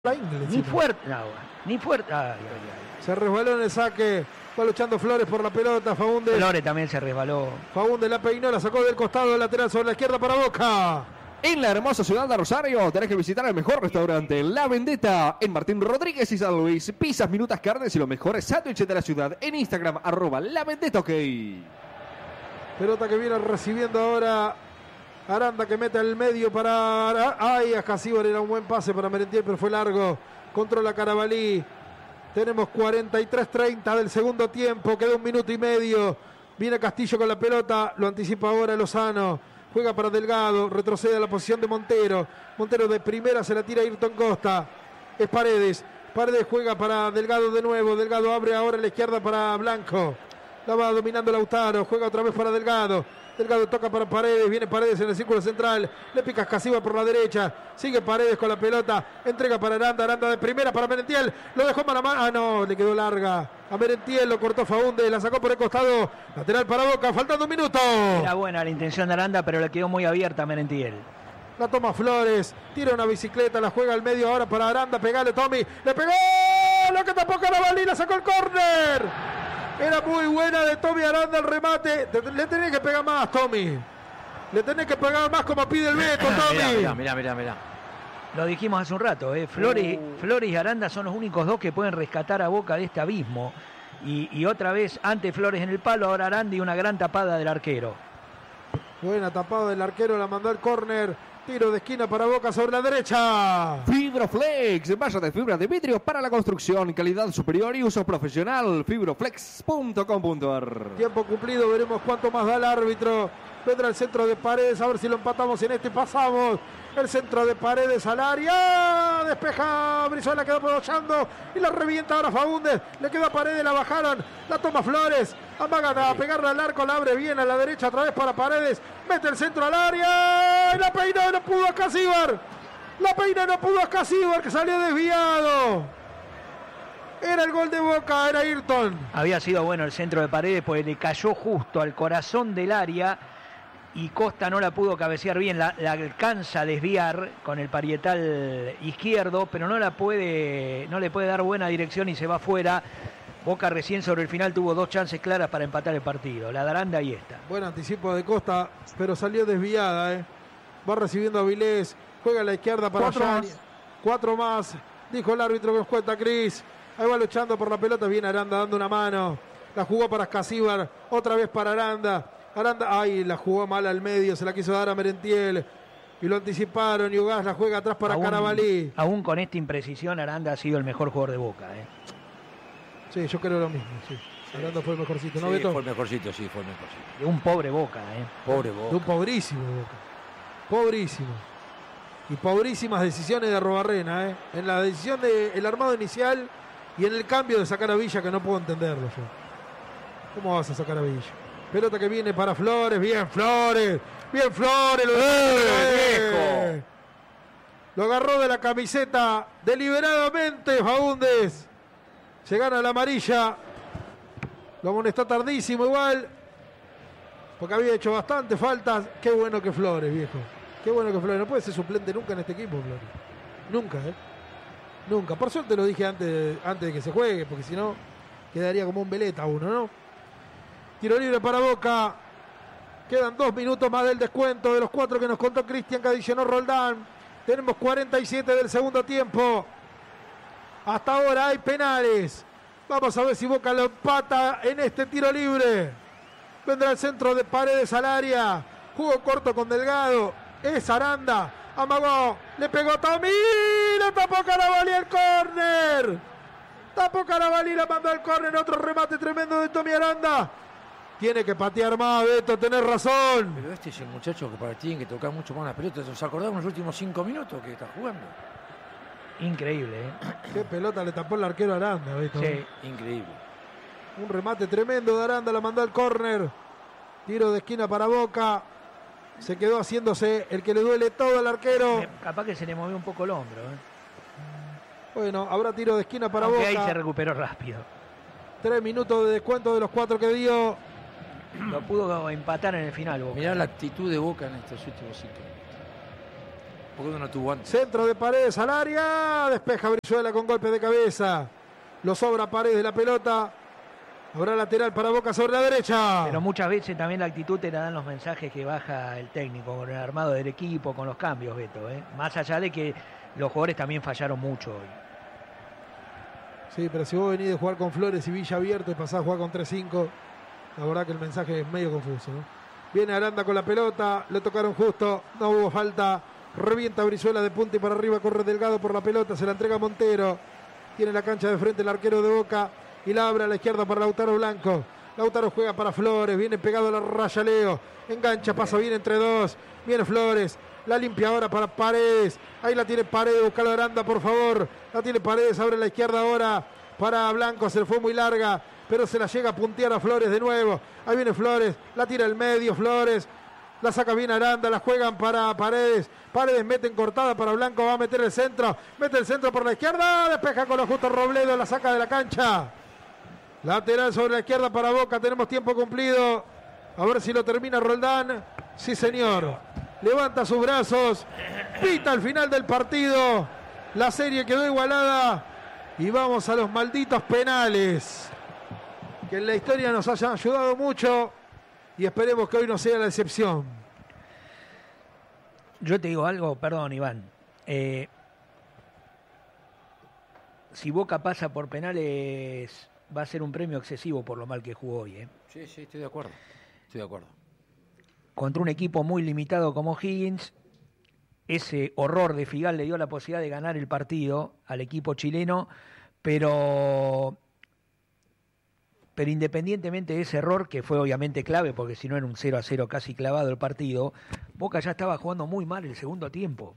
La ingle, Ni fuerte, no, ni fuerte. Ay. Se resbaló en el saque. Va luchando Flores por la pelota. Faúndez. Flores también se resbaló. Faúndez la peinó, la sacó del costado lateral sobre la izquierda para Boca. En la hermosa ciudad de Rosario tenés que visitar el mejor restaurante, La Vendetta, en Martín Rodríguez y San Luis. Pizzas, minutas, carnes y los mejores sándwiches de la ciudad. En Instagram, @La Vendetta, ok. Pelota que viene recibiendo ahora Aranda, que mete al medio para... Ay, a Casíbar, era un buen pase para Merentiel, pero fue largo. Controla Carabalí. Tenemos 43-30 del segundo tiempo. Queda 1 minuto y medio. Viene Castillo con la pelota. Lo anticipa ahora Lozano. Juega para Delgado. Retrocede a la posición de Montero. Montero de primera se la tira Ayrton Costa. Es Paredes. Paredes juega para Delgado de nuevo. Delgado abre ahora a la izquierda para Blanco. La va dominando Lautaro. Juega otra vez para Delgado. Delgado toca para Paredes, viene Paredes en el círculo central, le pica Casíbar por la derecha, sigue Paredes con la pelota, entrega para Aranda, Aranda de primera para Merentiel, lo dejó mano a mano, no, le quedó larga a Merentiel, lo cortó Faúndez, la sacó por el costado, lateral para Boca, faltando 1 minuto. Era buena la intención de Aranda, pero le quedó muy abierta a Merentiel. La toma Flores, tira una bicicleta, la juega al medio ahora para Aranda, pegale Tommy, le pegó, lo que tapó Carabalí, la sacó el córner. Era muy buena de Tommy Aranda el remate. Le tenés que pegar más, Tommy. Le tenés que pegar más como pide el Beto, Tommy. Mirá. Lo dijimos hace un rato, Flores y Aranda son los únicos dos que pueden rescatar a Boca de este abismo. Y otra vez, antes Flores en el palo, ahora Aranda y una gran tapada del arquero. Buena tapada del arquero, la mandó al córner. Tiro de esquina para Boca sobre la derecha. Fibroflex, malla de fibra de vidrio para la construcción, calidad superior y uso profesional. Fibroflex.com.ar. Tiempo cumplido, veremos cuánto más da el árbitro. Vendrá el centro de Paredes, a ver si lo empatamos en este. Pasamos el centro de Paredes al área. Despeja Brizuela, quedó apoyando y la revienta ahora Faúndez. Le queda a Paredes, la bajaron. La toma Flores. Amagan a pegarle al arco, la abre bien a la derecha, otra vez para Paredes. Mete el centro al área. Y la peina y no pudo a Casíbar. La peina no pudo a Casíbar, que salió desviado. Era el gol de Boca, era Ayrton. Había sido bueno el centro de Paredes, porque le cayó justo al corazón del área y Costa no la pudo cabecear bien. La alcanza a desviar con el parietal izquierdo, pero no le puede dar buena dirección y se va fuera. Boca recién sobre el final tuvo 2 chances claras para empatar el partido. La de Aranda y esta. Buen anticipo de Costa, pero salió desviada. Va recibiendo a Vilés. Juega a la izquierda para Gianni. 4 más. Dijo el árbitro que nos cuenta Cris. Ahí va luchando por la pelota. Viene Aranda dando una mano. La jugó para Casíbar. Otra vez para Aranda. Ay, la jugó mal al medio. Se la quiso dar a Merentiel. Y lo anticiparon. Y Ugás la juega atrás para Carabalí. Aún con esta imprecisión, Aranda ha sido el mejor jugador de Boca. Sí, yo creo lo mismo. Sí. Aranda fue el mejorcito, ¿no, sí, Beto? fue el mejorcito, sí, fue el mejorcito. De un pobre Boca, Pobre Boca. De un pobrísimo Boca. Pobrísimo. Y pobrísimas decisiones de Arrobarrena, en la decisión del armado inicial y en el cambio de sacar a Villa, que no puedo entenderlo yo. ¿Cómo vas a sacar a Villa? Pelota que viene para Flores, bien Flores, viejo. Lo agarró de la camiseta deliberadamente Faúndez. Se gana la amarilla. Lo amonestó tardísimo igual, porque había hecho bastante faltas. Qué bueno que Flores, viejo. Qué bueno que Flores. No puede ser suplente nunca en este equipo, Flores. Nunca, Nunca. Por suerte lo dije antes de que se juegue, porque si no, quedaría como un veleta uno, ¿no? Tiro libre para Boca. Quedan 2 minutos más del descuento de los 4 que nos contó Cristian Cadillano Roldán. Tenemos 47 del segundo tiempo. Hasta ahora hay penales. Vamos a ver si Boca lo empata en este tiro libre. Vendrá el centro de Paredes al área. Jugó corto con Delgado. Es Aranda. Amagó. Le pegó Tommy. Lo tapó Carabalí el córner. Tapó Carabalí, la mandó al córner. Otro remate tremendo de Tommy Aranda. Tiene que patear más, Beto, tenés razón. Pero este es el muchacho que tiene que tocar mucho más la pelota. ¿Os acordamos los últimos 5 minutos que está jugando? Increíble, Qué pelota le tapó el arquero Aranda, Beto. Sí. Increíble. Un remate tremendo de Aranda, la mandó al córner. Tiro de esquina para Boca. Se quedó haciéndose el que le duele todo al arquero. Capaz que se le movió un poco el hombro. Bueno, habrá tiro de esquina para Aunque Boca. ahí se recuperó rápido. 3 minutos de descuento de los 4 que dio. Lo pudo empatar en el final, Boca. Mirá la actitud de Boca en estos últimos 5 minutos. ¿Por qué no tuvo antes? Centro de Paredes al área. Despeja Brizuela con golpe de cabeza. Lo sobra Paredes de la pelota. Habrá lateral para Boca sobre la derecha. Pero muchas veces también la actitud te la dan los mensajes que baja el técnico, con el armado del equipo, con los cambios, Beto. Más allá de que los jugadores también fallaron mucho hoy. Sí, pero si vos venís de jugar con Flores y Villa abierto y pasás a jugar con 3-5, la verdad que el mensaje es medio confuso, ¿no? Viene Aranda con la pelota, le tocaron justo, no hubo falta. Revienta Brizuela de punta y para arriba, corre Delgado por la pelota, se la entrega Montero. Tiene la cancha de frente el arquero de Boca y la abre a la izquierda para Lautaro Blanco. Lautaro juega para Flores, viene pegado a la raya Leo. Engancha, pasa bien entre dos. Viene Flores, la limpia ahora para Paredes. Ahí la tiene Paredes, buscalo Aranda, por favor. La tiene Paredes, abre la izquierda ahora para Blanco, se le fue muy larga, pero se la llega a puntear a Flores de nuevo. Ahí viene Flores, la tira al medio Flores. La saca bien Aranda, la juegan para Paredes. Paredes mete en cortada para Blanco, va a meter el centro. Mete el centro por la izquierda, despeja con lo justo Robledo, la saca de la cancha. Lateral sobre la izquierda para Boca, tenemos tiempo cumplido. A ver si lo termina Roldán. Sí, señor. Levanta sus brazos, pita al final del partido. La serie quedó igualada y vamos a los malditos penales, que en la historia nos hayan ayudado mucho y esperemos que hoy no sea la excepción. Yo te digo algo, perdón, Iván. Si Boca pasa por penales, va a ser un premio excesivo por lo mal que jugó hoy. Sí, estoy de acuerdo. Contra un equipo muy limitado como Higgins, ese horror de Figal le dio la posibilidad de ganar el partido al equipo chileno, pero independientemente de ese error, que fue obviamente clave, porque si no era un 0-0 casi clavado el partido, Boca ya estaba jugando muy mal el segundo tiempo.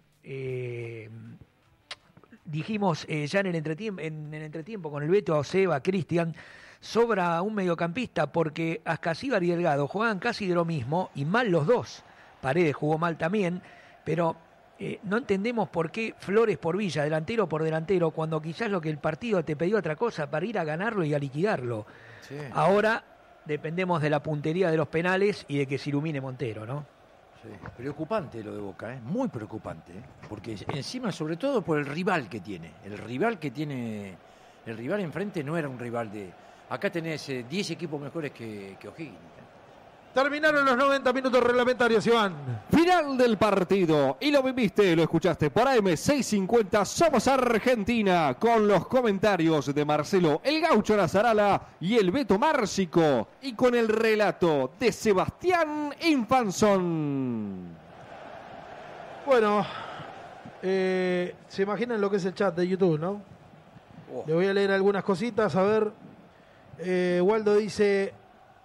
Dijimos ya en el entretiempo con el Beto, Seba, Cristian, sobra un mediocampista porque Ascasíbar y Delgado jugaban casi de lo mismo y mal los dos. Paredes jugó mal también, pero no entendemos por qué Flores por Villa, delantero por delantero, cuando quizás lo que el partido te pidió otra cosa para ir a ganarlo y a liquidarlo. Sí. Ahora dependemos de la puntería de los penales y de que se ilumine Montero, ¿no? Sí. Preocupante lo de Boca, muy preocupante, porque encima sobre todo por el rival que tiene. El rival enfrente no era un rival de... Acá tenés 10 equipos mejores que O'Higgins. Terminaron los 90 minutos reglamentarios, Iván. Final del partido. Y lo viviste, lo escuchaste por AM650. Somos Argentina. Con los comentarios de Marcelo El Gaucho Nazarala y el Beto Márcico. Y con el relato de Sebastián Infanzón. Bueno, se imaginan lo que es el chat de YouTube, ¿no? Le voy a leer algunas cositas, a ver. Waldo dice...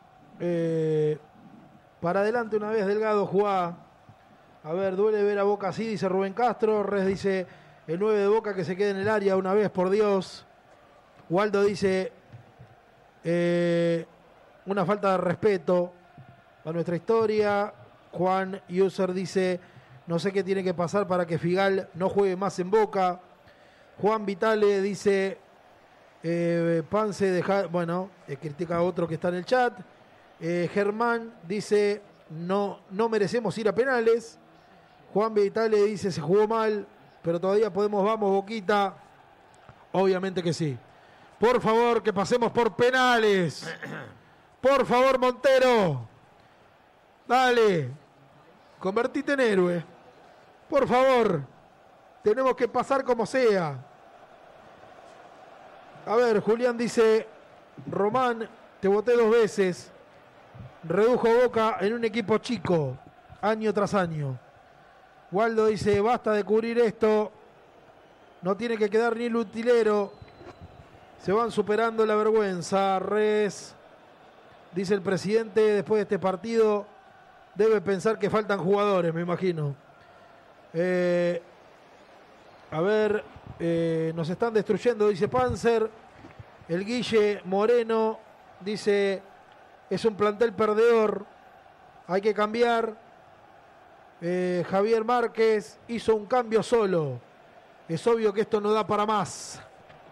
para adelante una vez Delgado jugá. A ver, duele ver a Boca así, dice Rubén Castro. Res dice, el 9 de Boca que se quede en el área una vez, por Dios. Waldo dice, una falta de respeto a nuestra historia. Juan User dice, no sé qué tiene que pasar para que Figal no juegue más en Boca. Juan Vitale dice, Pance deja, bueno, critica a otro que está en el chat. Germán dice, no merecemos ir a penales. Juan Vitale dice, se jugó mal, pero todavía podemos, vamos Boquita. Obviamente que sí. Por favor, que pasemos por penales. Por favor, Montero. Dale. Convertite en héroe. Por favor. Tenemos que pasar como sea. A ver, Julián dice, Román, te voté 2 veces. Redujo Boca en un equipo chico, año tras año. Waldo dice, basta de cubrir esto. No tiene que quedar ni el utilero. Se van superando la vergüenza. Res, dice el presidente, después de este partido, debe pensar que faltan jugadores, me imagino. A ver, nos están destruyendo, dice Panzer. El Guille Moreno dice... Es un plantel perdedor, hay que cambiar. Javier Márquez hizo un cambio solo. Es obvio que esto no da para más.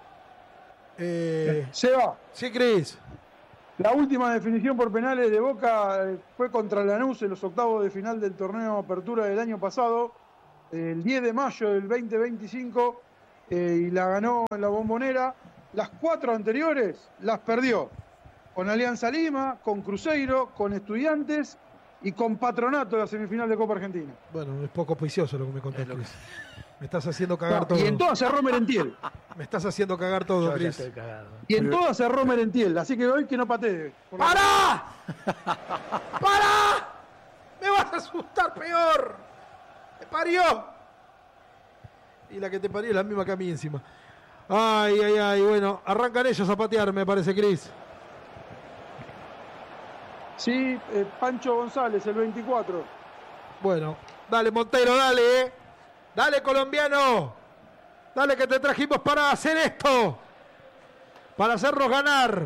Seba. Sí, Cris. La última definición por penales de Boca fue contra Lanús en los octavos de final del torneo Apertura del año pasado. el 10 de mayo del 2025 y la ganó en la Bombonera. Las 4 anteriores las perdió con Alianza Lima, con Cruzeiro, con Estudiantes y con Patronato de la semifinal de Copa Argentina. Bueno, es poco auspicioso lo que me contás, Cris. Me estás haciendo cagar todo. Y en todas cerró Merentiel. Me estás haciendo cagar todo, Yo ya Cris. estoy cagado. Y en todas cerró Merentiel. Así que hoy que no patee. ¡Para! ¡Para! ¡Me vas a asustar peor! ¡Me parió! Y la que te parió es la misma que a mí encima. Ay, ay, ay. Bueno, arrancan ellos a patear, me parece, Cris. Sí, Pancho González, el 24. Bueno, dale, Montero, dale, Dale, colombiano. Dale, que te trajimos para hacer esto. Para hacernos ganar.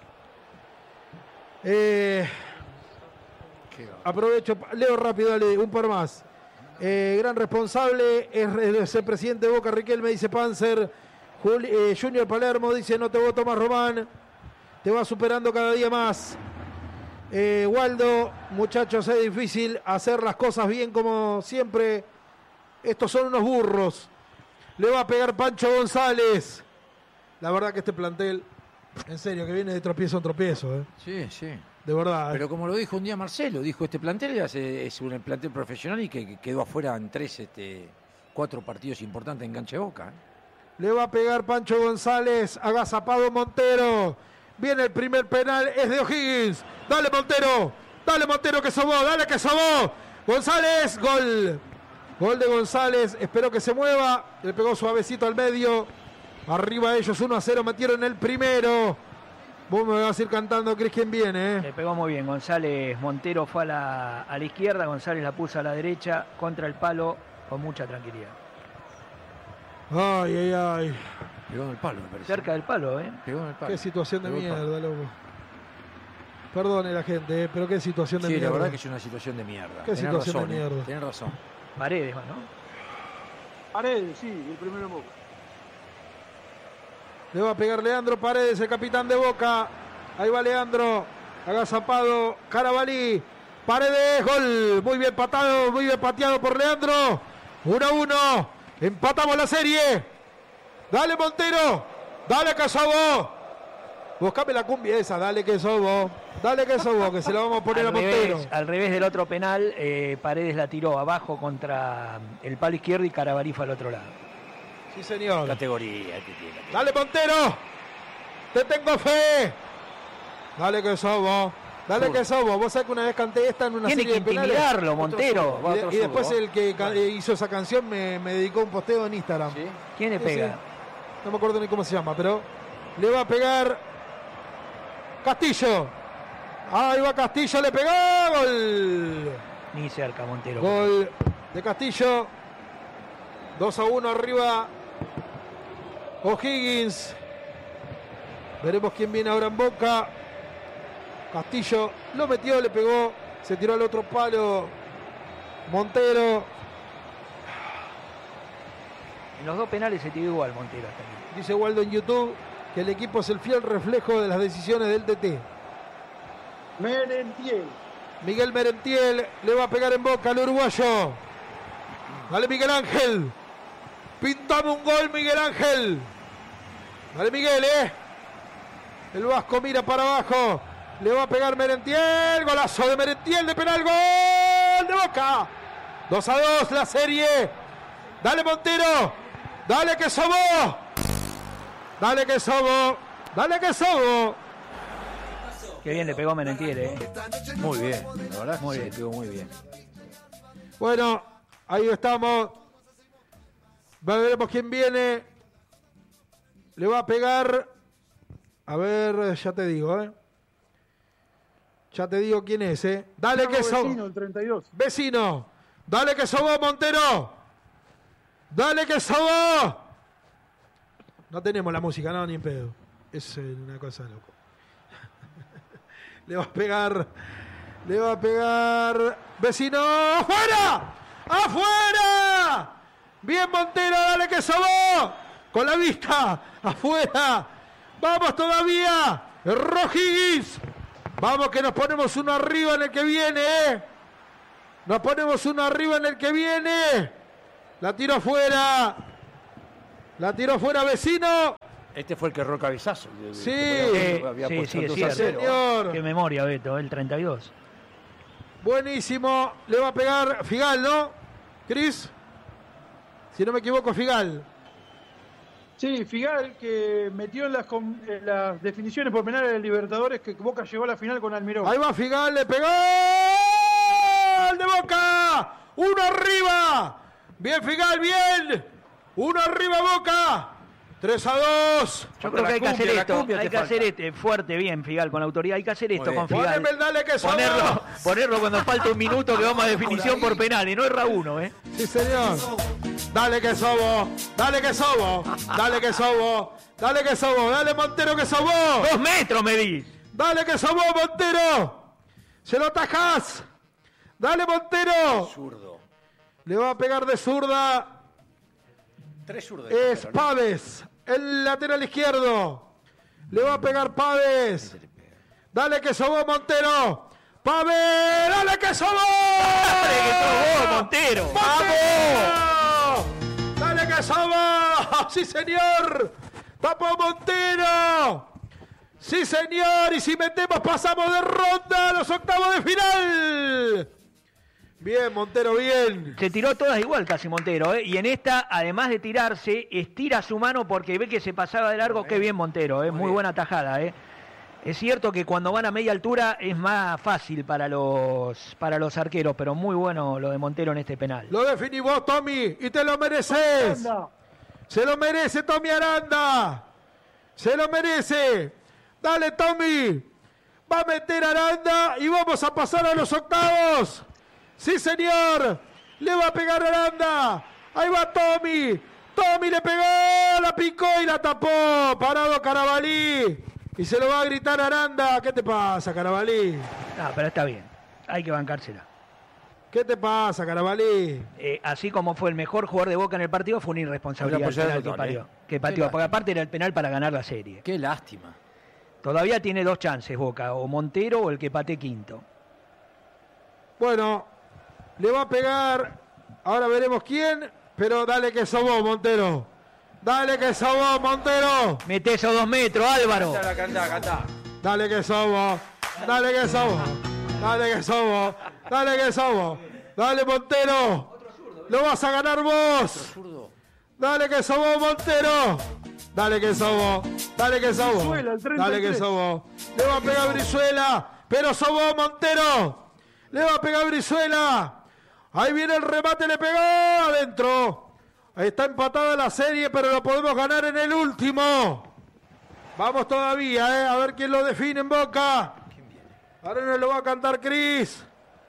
Aprovecho, leo rápido, dale, un par más. Gran responsable es el presidente de Boca, Riquelme, dice Panzer. Junior Palermo dice: no te voto más, Román. Te va superando cada día más. Waldo, muchachos, es difícil hacer las cosas bien como siempre. Estos son unos burros. Le va a pegar Pancho González. La verdad que este plantel, en serio, que viene de tropiezo en tropiezo. Sí, sí. De verdad. Pero como lo dijo un día Marcelo, dijo este plantel es un plantel profesional y que quedó afuera en 4 partidos importantes en cancha de Boca. Le va a pegar Pancho González, agazapado Montero. Viene el primer penal, es de O'Higgins. Dale, Montero, que sobó, dale que sobó. González, gol. Gol de González, espero que se mueva. Le pegó suavecito al medio. Arriba ellos, 1-0, metieron el primero. Vos me vas a ir cantando, Cris, quién viene. Le pegó muy bien González. Montero fue a la izquierda, González la puso a la derecha, contra el palo, con mucha tranquilidad. Ay, ay, ay. Pegó en el palo, me parece. Cerca del palo, Pegó en el palo. Qué situación de Pegó el palo. mierda, loco. Perdone la gente, pero qué situación de Sí, mierda. la verdad que es una situación de mierda. Qué situación de mierda. Tenés razón. Paredes, ¿no? Paredes, sí, el primero en Boca. Le va a pegar Leandro Paredes, el capitán de Boca. Ahí va Leandro. Agazapado. Carabalí. Paredes. Gol. Muy bien patado. Muy bien pateado por Leandro. 1-1. Empatamos la serie. Dale, Montero. Dale, Casobo. Buscame la cumbia esa. Dale, que sobo. Dale, que sobo. Que se la vamos a poner a Montero. Al revés del otro penal, Paredes la tiró abajo contra el palo izquierdo y Carabalí fue al otro lado. Sí, señor. Categoría que tiene. Dale, Montero. Te tengo fe. Dale, que sobo. Dale, que sobo. Vos sabés que una vez canté esta en una Tiene serie que de penales. intimidarlo, Montero. Y después el que hizo esa canción me dedicó un posteo en Instagram. ¿Sí? ¿Quién le pega? Sí. No me acuerdo ni cómo se llama, pero le va a pegar Castillo. Ahí va Castillo, le pegó. Gol. Ni cerca, Montero. Gol de Castillo. 2-1 arriba O'Higgins. Veremos quién viene ahora en Boca. Castillo lo metió, le pegó, se tiró al otro palo Montero. En los 2 penales se tiró igual Montero. Dice Waldo en YouTube que el equipo es el fiel reflejo de las decisiones del TT. Merentiel. Miguel Merentiel le va a pegar en Boca al uruguayo. Dale, Miguel Ángel. Pintame un gol, Miguel Ángel. Dale, Miguel, El vasco mira para abajo. Le va a pegar Merentiel. Golazo de Merentiel de penal. Gol de Boca. 2-2 la serie. Dale, Montero. Dale, que sobó. Dale, que sobó. Dale, que sobó. Qué bien le pegó Merentiel, Muy bien. La verdad Muy que bien. se pegó muy bien. Bueno, ahí estamos. Veremos quién viene. Le va a pegar. A ver, ya te digo, Ya te digo quién es, Dale, que sobó. Vecino, el 32. Vecino. Dale, que sobó, Montero. Dale, que sobó. No tenemos la música, no, ni en pedo. Es una cosa de loco. Le va a pegar. Le va a pegar. Vecino. ¡Afuera! ¡Afuera! Bien, Montero, dale, que sobó. Con la vista. ¡Afuera! ¡Vamos todavía! ¡O'Higgins! Vamos, que nos ponemos uno arriba en el que viene, Nos ponemos uno arriba en el que viene. La tiró fuera. La tiró fuera Vecino. Este fue el que erró el cabezazo. Sí. Había Sí, puesto sí, el 2 es a 0. Señor. Qué memoria, Beto, el 32. Buenísimo. Le va a pegar Figal, ¿no? Cris. Si no me equivoco, Figal. Sí, Figal, que metió en las definiciones por penales de Libertadores que Boca llegó a la final con Almirón. Ahí va Figal, le pegó. ¡Gol de Boca! ¡Uno arriba! Bien Figal, bien. Uno arriba Boca. 3-2. Yo creo que hay que hacer la esto, cumbia hay te que hacer falta. fuerte, bien, Figal, con la autoridad. Hay que hacer esto Muy con bien. Figal. Poneme el dale que somos. Ponerlo cuando falta un minuto que vamos a definición por penales, no erra uno, ¿eh? Sí, señor. Dale que somos. Dale que somos. Dale que somos. Dale que somos. Dale Montero que somos. 2 metros medís. Dale que somos Montero. Se lo atajás. Dale Montero. Zurdo. Le va a pegar de zurda. 3 zurdos. Es Páez, el lateral izquierdo. Le va a pegar Páez. Dale que sobó Montero. Páez, dale que sobó. ¡Dale que sos vos, Montero! ¡Vamos! Dale que sobó. Sí, señor. Tapó Montero. Sí, señor. Y si metemos, pasamos de ronda a los octavos de final. Bien, Montero, bien. Se tiró todas igual casi Montero, ¿eh? Y en esta, además de tirarse, estira su mano porque ve que se pasaba de largo. Qué bien Montero, ¿eh? Muy buena tajada, ¿eh? Es cierto que cuando van a media altura es más fácil para los arqueros, pero muy bueno lo de Montero en este penal. Lo definís vos, Tommy, y te lo mereces. Se lo merece Tommy Aranda. Se lo merece. Dale, Tommy. Va a meter Aranda y vamos a pasar a los octavos. Sí, señor. Le va a pegar Aranda. Ahí va Tommy. Tommy le pegó, la picó y la tapó. Parado Carabalí. Y se lo va a gritar Aranda. ¿Qué te pasa, Carabalí? No, pero está bien. Hay que bancársela. ¿Qué te pasa, Carabalí? Así como fue el mejor jugador de Boca en el partido, fue una irresponsabilidad el penal que pateó. Porque aparte era el penal para ganar la serie. Qué lástima. Todavía tiene 2 chances Boca, o Montero o el que patee quinto. Bueno, le va a pegar, ahora veremos quién, pero dale que sos vos, Montero. Dale que sos vos, Montero. Mete esos 2 metros, Álvaro. Cantá. Dale que sos vos. Dale que sos vos. Dale que sos vos. Dale que sos vos. Dale, Montero. Lo vas a ganar vos. Dale que sos vos, Montero. Dale que sos vos. Dale que sos vos. Dale que sos vos. Le va a pegar Brizuela, pero sos vos, Montero. Le va a pegar Brizuela. Ahí viene el remate, le pegó adentro. Ahí está empatada la serie, pero lo podemos ganar en el último. Vamos todavía, a ver quién lo define en Boca. Ahora nos lo va a cantar Cris.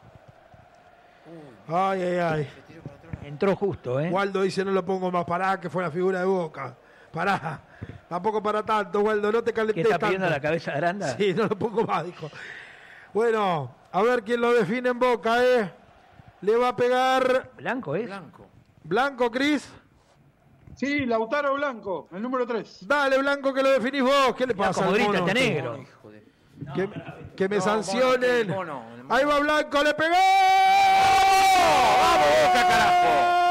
Ay, ay, ay. Entró justo, ¿eh? Waldo dice, no lo pongo más, pará, que fue la figura de Boca. Pará. Tampoco para tanto, Waldo, no te ¿Qué calentes está tanto. pidiendo la cabeza de Aranda? Sí, no lo pongo más, dijo. Bueno, a ver quién lo define en Boca, Le va a pegar Blanco, ¿eh? Blanco, Cris. Sí, Lautaro Blanco, el número 3. Dale, Blanco, que lo definís vos. ¿Qué le Mirá pasa cómo al grita mono? este negro. Que me sancionen. mono. Ahí va Blanco, le pegó. ¡Vamos, Boca, carajo!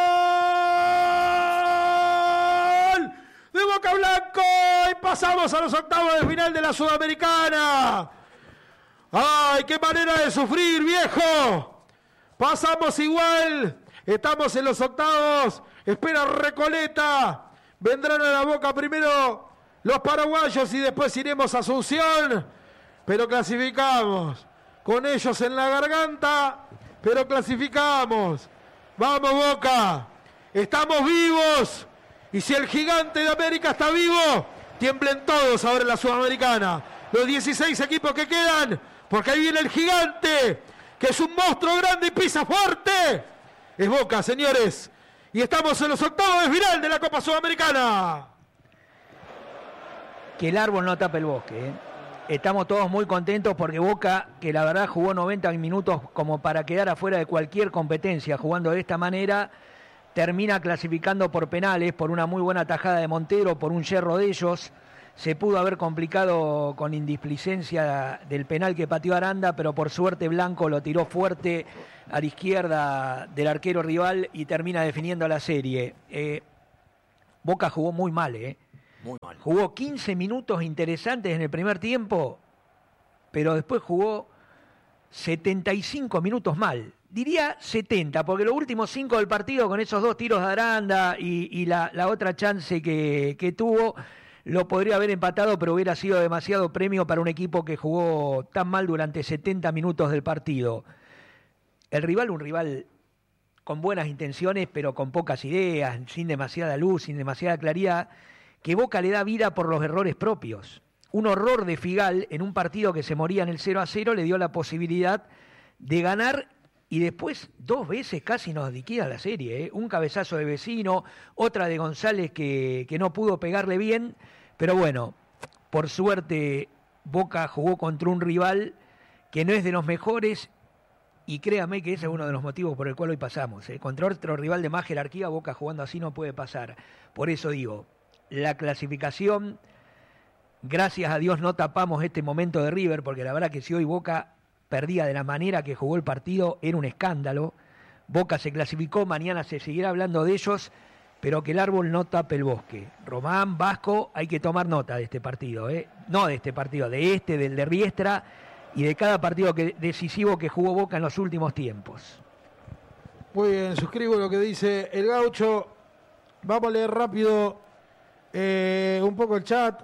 ¡Gol de Boca Blanco! Y pasamos a los octavos de final de la Sudamericana. ¡Ay, qué manera de sufrir, viejo! Pasamos igual. Estamos en los octavos. Espera Recoleta. Vendrán a la Boca primero los paraguayos y después iremos a Asunción. Pero clasificamos. Con ellos en la garganta, pero clasificamos. ¡Vamos, Boca! ¡Estamos vivos! Y si el gigante de América está vivo, tiemblen todos ahora en la Sudamericana. Los 16 equipos que quedan, porque ahí viene el gigante, que es un monstruo grande y pisa fuerte. Es Boca, señores. Y estamos en los octavos de final de la Copa Sudamericana. Que el árbol no tape el bosque, ¿eh? Estamos todos muy contentos porque Boca, que la verdad jugó 90 minutos como para quedar afuera de cualquier competencia, jugando de esta manera, termina clasificando por penales, por una muy buena tajada de Montero, por un yerro de ellos. se pudo haber complicado con indisplicencia del penal que pateó Aranda, pero por suerte Blanco lo tiró fuerte a la izquierda del arquero rival y termina definiendo la serie. Boca jugó muy mal, Muy mal. Jugó 15 minutos interesantes en el primer tiempo, pero después jugó 75 minutos mal. Diría 70, porque los últimos 5 del partido, con esos 2 tiros de Aranda y la otra chance que tuvo, lo podría haber empatado, pero hubiera sido demasiado premio para un equipo que jugó tan mal durante 70 minutos del partido. El rival, un rival con buenas intenciones, pero con pocas ideas, sin demasiada luz, sin demasiada claridad, que Boca le da vida por los errores propios. Un horror de Figal en un partido que se moría en el 0-0 le dio la posibilidad de ganar y después 2 veces casi nos liquida la serie. Un cabezazo de Vecino, otra de González que no pudo pegarle bien, pero bueno, por suerte Boca jugó contra un rival que no es de los mejores y créame que ese es uno de los motivos por el cual hoy pasamos. Contra otro rival de más jerarquía, Boca jugando así no puede pasar. Por eso digo, la clasificación, gracias a Dios no tapamos este momento de River, porque la verdad que si hoy Boca perdía de la manera que jugó el partido, era un escándalo. Boca se clasificó, mañana se seguirá hablando de ellos, pero que el árbol no tape el bosque. Román, Vasco, hay que tomar nota de este partido, no de este partido, del de Riestra y de cada partido decisivo que jugó Boca en los últimos tiempos. Muy bien, suscribo lo que dice el Gaucho. Vamos a leer rápido un poco el chat.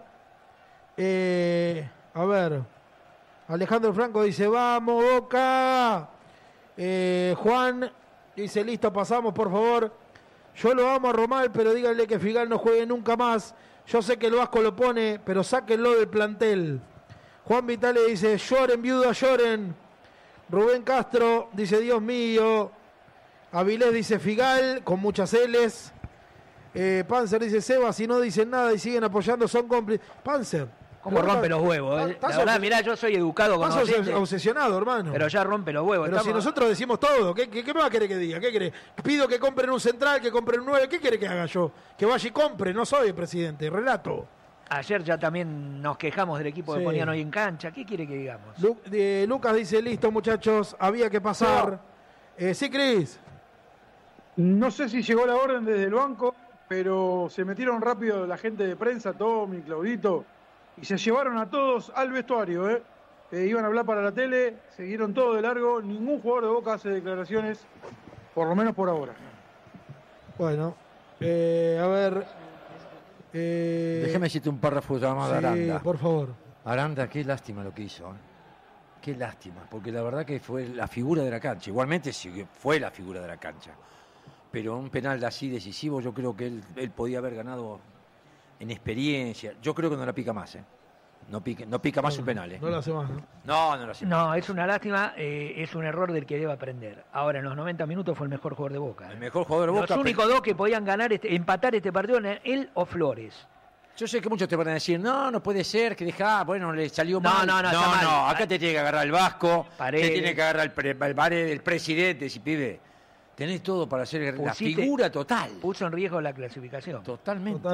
A ver, Alejandro Franco dice, vamos Boca. Juan dice, listo, pasamos por favor. Yo lo amo a Román, pero díganle que Figal no juegue nunca más. Yo sé que el Vasco lo pone, pero sáquenlo del plantel. Juan Vitale dice, lloren, viuda, lloren. Rubén Castro dice, Dios mío. Avilés dice, Figal, con muchas L's. Panzer dice, Seba, si no dicen nada y siguen apoyando, son cómplices. Panzer. ¿Cómo rompe los huevos? La verdad, mirá, yo soy educado con Estás obsesionado, hermano. Pero ya rompe los huevos. Pero si nosotros decimos todo, ¿qué me va a querer que diga? ¿Qué querés? Pido que compren un central, que compren un 9. ¿Qué quiere que haga yo? Que vaya y compre, no soy el presidente, relato. Ayer ya también nos quejamos del equipo que ponían hoy en cancha. ¿Qué quiere que digamos? Lucas dice, listo muchachos, había que pasar. Sí, Cris. No sé si llegó la orden desde el banco, pero se metieron rápido la gente de prensa, Tommy, Claudito, y se llevaron a todos al vestuario. Iban a hablar para la tele, siguieron todo de largo, ningún jugador de Boca hace declaraciones, por lo menos por ahora. Bueno, a ver... Déjame decirte un párrafo llamado Aranda. Por favor. Aranda, qué lástima lo que hizo. Qué lástima, porque la verdad que fue la figura de la cancha. Igualmente fue la figura de la cancha. Pero un penal así decisivo, yo creo que él podía haber ganado en experiencia. Yo creo que no la pica más. No pica más un penal. No lo hace más, ¿no? No lo hace más. No, es una lástima, es un error del que debe aprender. Ahora, en los 90 minutos fue el mejor jugador de Boca. El mejor jugador de Boca. Los únicos dos que podían ganar empatar este partido eran él o Flores. Yo sé que muchos te van a decir, no puede ser, que bueno, le salió mal. No, acá te tiene que agarrar el Vasco, Paredes. te tiene que agarrar el presidente, si pibe. Tenés todo para hacer la figura total. Puso en riesgo la clasificación. Totalmente.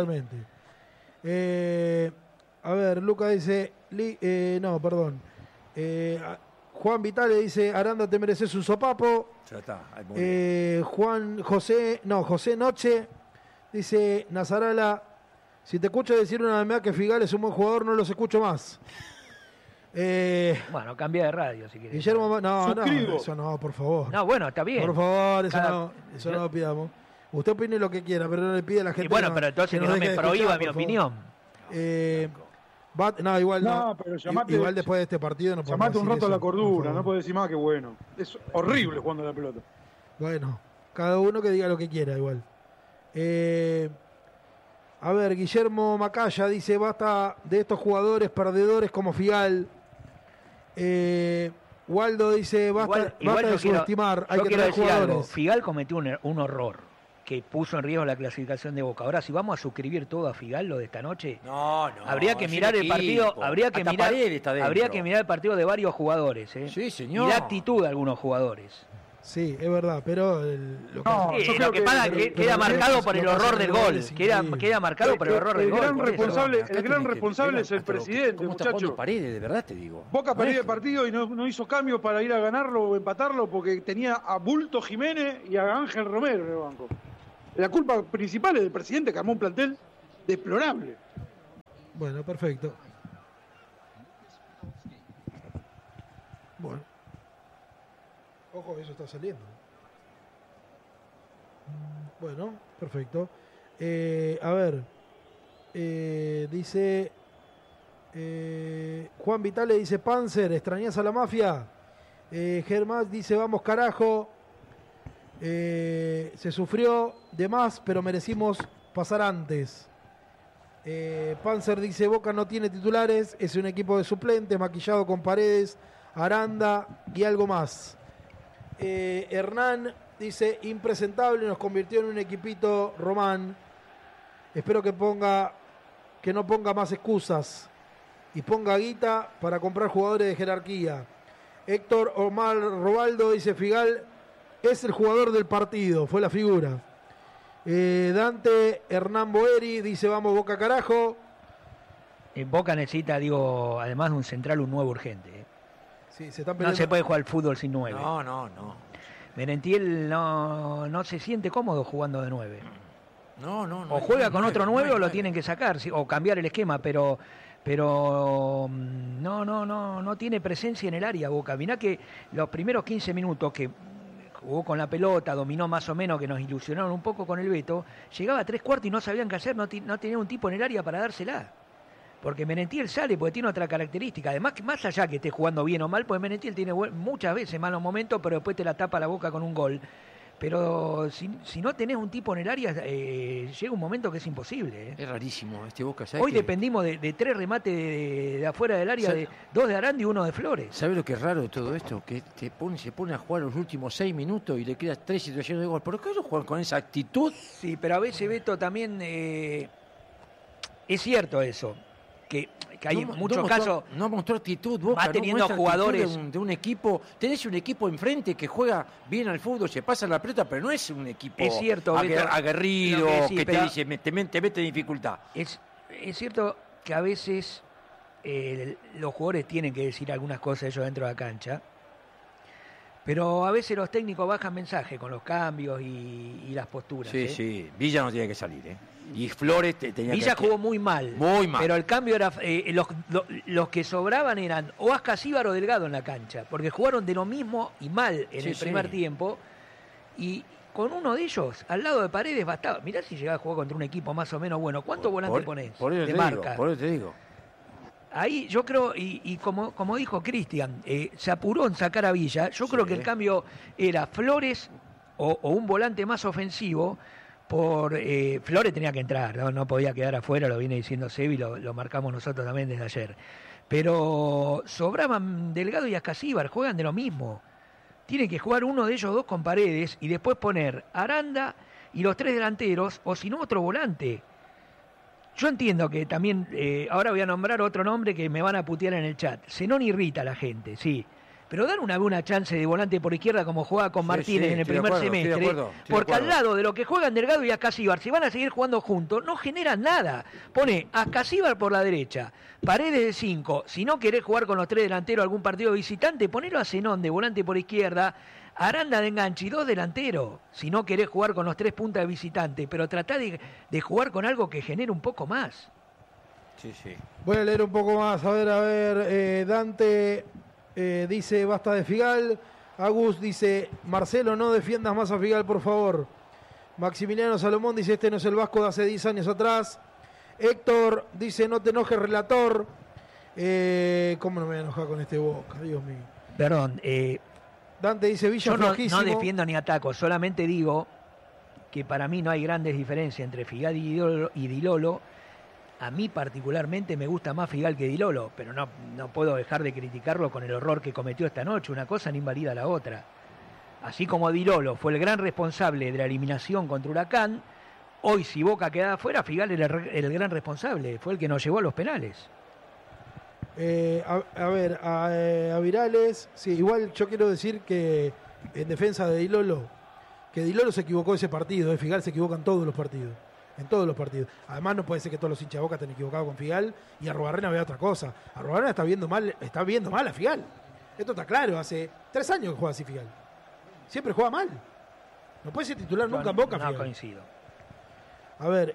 A ver, Luca dice... Juan Vitale dice, Aranda, te mereces un sopapo. Ya está. José Noche dice, Nazarala, si te escucho decir una vez más que Figal es un buen jugador, no los escucho más. Bueno, cambia de radio si quieres. Guillermo, no, eso no, por favor. No, bueno, está bien. Por favor, eso no lo pidamos. Usted opine lo que quiera, pero no le pide a la gente. Y bueno, pero entonces que no me prohíba mi opinión. Igual después de este partido no podemos llamate un rato a la eso, cordura, no puedo decir más que bueno. Es horrible jugando la pelota. Bueno, cada uno que diga lo que quiera igual. A ver, Guillermo Macaya dice, basta de estos jugadores perdedores como Figal. Waldo dice, basta de subestimar, hay que traer jugadores. Algo. Figal cometió un horror que puso en riesgo la clasificación de Boca. Ahora, si vamos a suscribir todo a Figal, lo de esta noche, habría que mirar el partido, habría que mirar el partido de varios jugadores, Sí, señor. y la actitud de algunos jugadores. Sí, es verdad, pero No, yo creo lo que pasa es que queda marcado por el horror del gol. Queda marcado por el horror del gol. El gran responsable es el presidente, muchacho. Paredes, de verdad te digo. Boca perdió el partido y no hizo cambio para ir a ganarlo o empatarlo porque tenía a Bulto Jiménez y a Ángel Romero en el banco. La culpa principal es del presidente que armó un plantel deplorable. Bueno, perfecto. Bueno. Ojo, eso está saliendo. Bueno, perfecto. A ver. Dice... Juan Vitale dice, Panzer, ¿extrañás a la mafia? Germán dice, vamos carajo. Se sufrió de más, pero merecimos pasar antes. Panzer dice, Boca no tiene titulares, es un equipo de suplentes, maquillado con Paredes, Aranda y algo más. Hernán dice, impresentable, nos convirtió en un equipito Román. Espero que no ponga más excusas y ponga guita para comprar jugadores de jerarquía. Héctor Omar Robaldo dice, Figal es el jugador del partido, fue la figura. Dante Hernán Boeri dice, vamos Boca carajo. Boca necesita, además de un central, un nuevo urgente. Sí, se están peleando. No se puede jugar al fútbol sin 9. No. Merentiel no se siente cómodo jugando de 9. No. O juega con otro 9 o lo tienen que sacar, o cambiar el esquema, pero no tiene presencia en el área Boca. Mirá que los primeros 15 minutos que jugó con la pelota, dominó más o menos, que nos ilusionaron un poco con el Beto, llegaba a 3/4 y no sabían qué hacer, no tenía un tipo en el área para dársela. Porque Merentiel sale porque tiene otra característica. Además, que más allá que esté jugando bien o mal, pues Merentiel tiene muchas veces malos momentos, pero después te la tapa la Boca con un gol. Pero si no tenés un tipo en el área, llega un momento que es imposible. Es rarísimo este Boca. Hoy dependimos de 3 remates de afuera del área, de 2 de Aranda y 1 de Flores. ¿Sabes lo que es raro de todo esto? Que se pone a jugar los últimos 6 minutos y le creas 3 situaciones de gol. ¿Por qué ellos juegan con esa actitud? Sí, pero a veces, Beto, también es cierto eso. Que hay muchos casos. No mostró actitud, Boca. Va teniendo jugadores de un equipo. Tenés un equipo enfrente que juega bien al fútbol, se pasa la pelota, pero no es un equipo es cierto, aguerrido, que te dice, te mete en dificultad. Es cierto que a veces los jugadores tienen que decir algunas cosas ellos dentro de la cancha. Pero a veces los técnicos bajan mensaje con los cambios y las posturas. Sí. Villa no tiene que salir, Y Flores tenía Villa jugó muy mal. Pero el cambio era... los que sobraban eran o Ascasíbar o Delgado en la cancha. Porque jugaron de lo mismo y mal en el primer tiempo. Y con uno de ellos, al lado de Paredes, bastaba. Mirá si llegaba a jugar contra un equipo más o menos bueno. ¿Cuántos volantes ponés? De marca. Por eso te digo. Ahí yo creo, y como dijo Cristian, se apuró en sacar a Villa. Yo creo que el cambio era Flores o un volante más ofensivo. Flores tenía que entrar, no podía quedar afuera, lo viene diciendo Sebi, lo marcamos nosotros también desde ayer. Pero sobraban Delgado y Ascasíbar, juegan de lo mismo. Tiene que jugar uno de ellos dos con Paredes y después poner Aranda y los 3 delanteros, o si no otro volante. Yo entiendo que también, ahora voy a nombrar otro nombre que me van a putear en el chat. Zenón irrita a la gente, sí. Pero dar una chance de volante por izquierda como jugaba con Martínez en el primer semestre. Porque al lado de lo que juegan Delgado y Ascasíbar, si van a seguir jugando juntos, no generan nada. Pone Ascasíbar por la derecha, Paredes de 5. Si no querés jugar con los 3 delanteros algún partido visitante, ponelo a Zenón de volante por izquierda, Aranda de enganche y 2 delanteros. Si no querés jugar con los 3 puntas de visitante, pero tratá de jugar con algo que genere un poco más. Sí. Voy a leer un poco más. A ver, Dante... dice basta de Figal. Agus dice, Marcelo, no defiendas más a Figal, por favor. Maximiliano Salomón dice, este no es el Vasco de hace 10 años atrás. Héctor dice, no te enojes, relator. ¿Cómo no me voy a enojar con este Boca? Dios mío. Perdón. Dante dice, Villa flojísimo. No defiendo ni ataco, solamente digo que para mí no hay grandes diferencias entre Figal y Di Lolo. A mí particularmente me gusta más Figal que Di Lolo, pero no puedo dejar de criticarlo con el horror que cometió esta noche. Una cosa no invalida la otra. Así como Di Lolo fue el gran responsable de la eliminación contra Huracán, hoy si Boca quedaba afuera, Figal era el gran responsable, fue el que nos llevó a los penales. A Virales, sí, igual yo quiero decir que en defensa de Di Lolo, que Di Lolo se equivocó ese partido, Figal se equivoca en todos los partidos. En todos los partidos. Además no puede ser que todos los hinchas de Boca estén equivocados con Figal y Arruabarrena vea otra cosa. Arruabarrena está viendo mal a Figal. Esto está claro, hace 3 años que juega así Figal. Siempre juega mal. No puede ser titular nunca en Boca, Figal. No coincido. A ver,